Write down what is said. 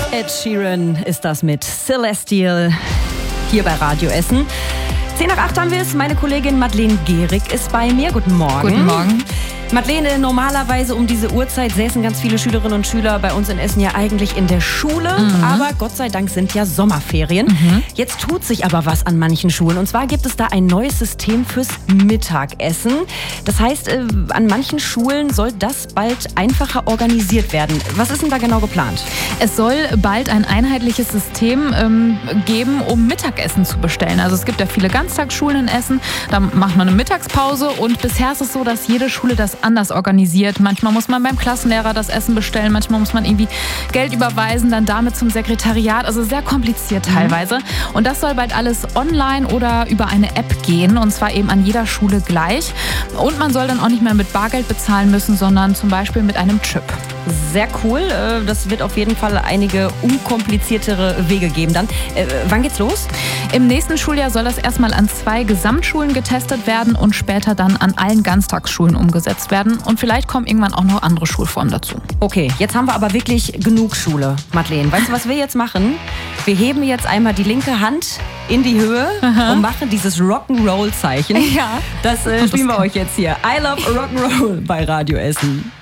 Ed Sheeran ist das mit Celestial hier bei Radio Essen. 7:50 haben wir es. Meine Kollegin Madeleine Gehrig ist bei mir. Guten Morgen. Guten Morgen. Madeleine, normalerweise um diese Uhrzeit säßen ganz viele Schülerinnen und Schüler bei uns in Essen ja eigentlich in der Schule. Aber Gott sei Dank sind ja Sommerferien. Jetzt tut sich aber was an manchen Schulen. Und zwar gibt es da ein neues System fürs Mittagessen. Das heißt, an manchen Schulen soll das bald einfacher organisiert werden. Was ist denn da genau geplant? Es soll bald ein einheitliches System geben, um Mittagessen zu bestellen. Also es gibt ja viele Ganztagsschulen in Essen. Da macht man eine Mittagspause und bisher ist es so, dass jede Schule das anders organisiert. Manchmal muss man beim Klassenlehrer das Essen bestellen, manchmal muss man irgendwie Geld überweisen, dann damit zum Sekretariat. Also sehr kompliziert teilweise. Und das soll bald alles online oder über eine App gehen und zwar eben an jeder Schule gleich. Und man soll dann auch nicht mehr mit Bargeld bezahlen müssen, sondern zum Beispiel mit einem Chip. Sehr cool. Das wird auf jeden Fall einige unkompliziertere Wege geben dann. Wann geht's los? Im nächsten Schuljahr soll das erstmal an 2 Gesamtschulen getestet werden und später dann an allen Ganztagsschulen umgesetzt werden. Und vielleicht kommen irgendwann auch noch andere Schulformen dazu. Okay, jetzt haben wir aber wirklich genug Schule, Madeleine. Weißt du, was wir jetzt machen? Wir heben jetzt einmal die linke Hand in die Höhe und machen dieses Rock'n'Roll-Zeichen. Ja. Das spielen wir euch jetzt hier. I love Rock'n'Roll bei Radio Essen.